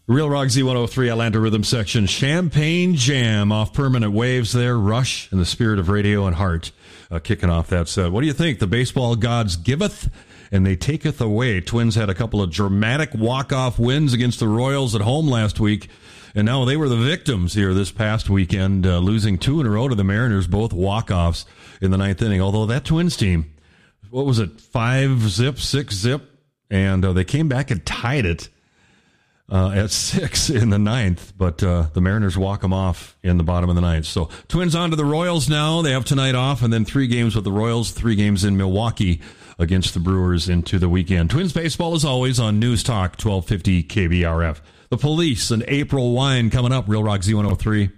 Real Rock Z103 Atlanta Rhythm Section. Champagne Jam off Permanent Waves there. Rush in the spirit of radio and heart. Kicking off that set. What do you think? The baseball gods giveth and they taketh away. Twins had a couple of dramatic walk-off wins against the Royals at home last week. And now they were the victims here this past weekend, losing 2 in a row to the Mariners, both walk-offs in the 9th inning. Although that Twins team, what was it, 5-zip, 6-zip? And they came back and tied it at 6 in the 9th, but the Mariners walk them off in the bottom of the 9th. So Twins on to the Royals now. They have tonight off, and then 3 games with the Royals, 3 games in Milwaukee against the Brewers into the weekend. Twins baseball, as always, on News Talk 1250 KBRF. The Police and April Wine coming up. Real Rock Z103.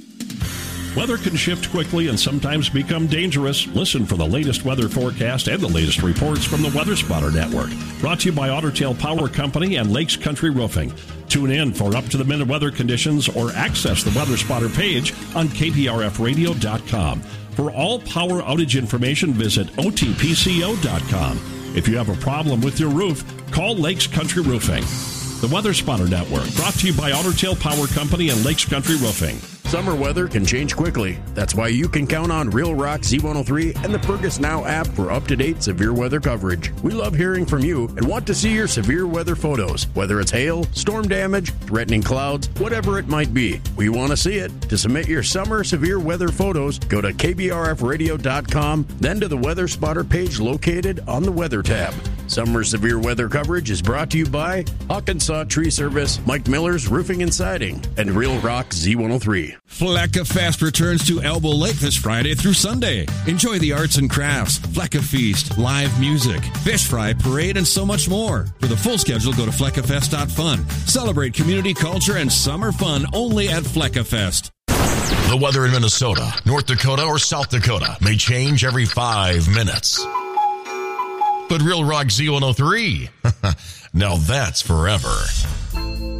Weather can shift quickly and sometimes become dangerous. Listen for the latest weather forecast and the latest reports from the Weather Spotter Network. Brought to you by Otter Tail Power Company and Lakes Country Roofing. Tune in for up-to-the-minute weather conditions or access the Weather Spotter page on KPRFradio.com. For all power outage information, visit OTPCO.com. If you have a problem with your roof, call Lakes Country Roofing. The Weather Spotter Network, brought to you by Otter Tail Power Company and Lakes Country Roofing. Summer weather can change quickly. That's why you can count on Real Rock Z103 and the Fergus Now app for up-to-date severe weather coverage. We love hearing from you and want to see your severe weather photos, whether it's hail, storm damage, threatening clouds, whatever it might be. We want to see it. To submit your summer severe weather photos, go to kbrfradio.com, then to the Weather Spotter page located on the Weather tab. Summer severe weather coverage is brought to you by Hawkinsaw Tree Service, Mike Miller's Roofing and Siding, and Real Rock Z103. Flecka Fest returns to Elbow Lake this Friday through Sunday. Enjoy the arts and crafts, Flecka Feast, live music, fish fry, parade, and so much more. For the full schedule, go to fleckafest.fun. Celebrate community culture and summer fun only at Flecka Fest. The weather in Minnesota, North Dakota, or South Dakota may change every 5 minutes. But Real Rock Z103, now that's forever.